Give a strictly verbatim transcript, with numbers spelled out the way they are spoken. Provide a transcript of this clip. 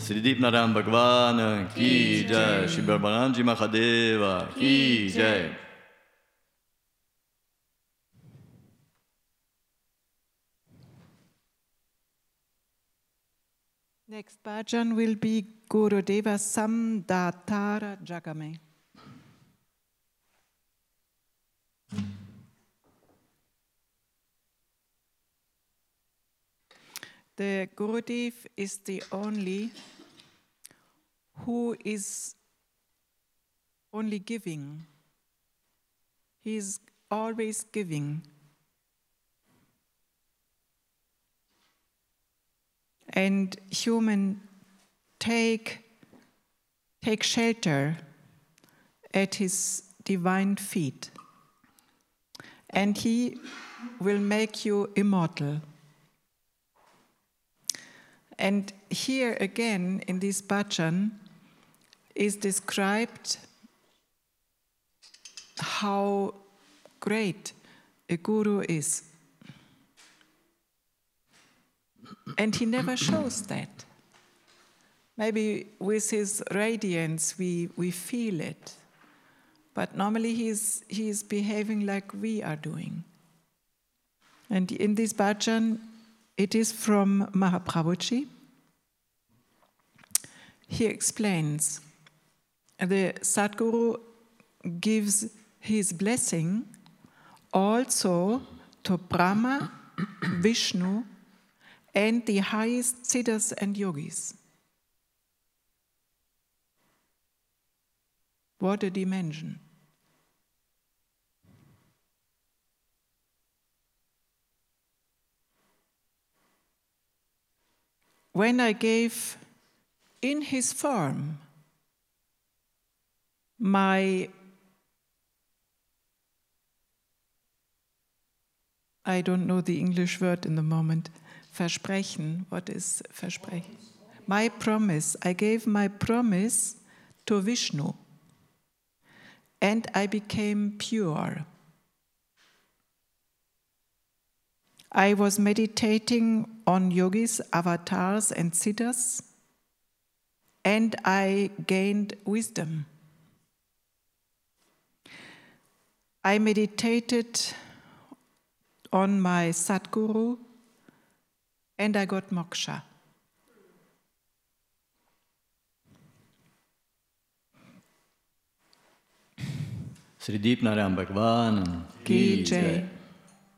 Sri Deepnarayan Bhagwan Ki Jai, Shri Brahmananji Mahadeva Ki Jai. Next bhajan will be Gurudeva Samdatara Jagame. The Gurudev is the only who is only giving. He is always giving. And human take, take shelter at his divine feet. And he will make you immortal. And here again in this bhajan is described how great a guru is. And he never shows that. Maybe with his radiance we, we feel it. But normally he's, he's behaving like we are doing. And in this bhajan, it is from Mahaprabhuji. He explains, the Sadguru gives his blessing also to Brahma, Vishnu, and the highest siddhas and yogis. What a dimension. When I gave in his form my, I don't know the English word in the moment, Versprechen, what is Versprechen? My promise, I gave my promise to Vishnu, and I became pure. I was meditating on yogis, avatars, and siddhas, and I gained wisdom. I meditated on my Sadguru, and I got moksha. Sri Deepnarayan Bhagwan Ki Jai.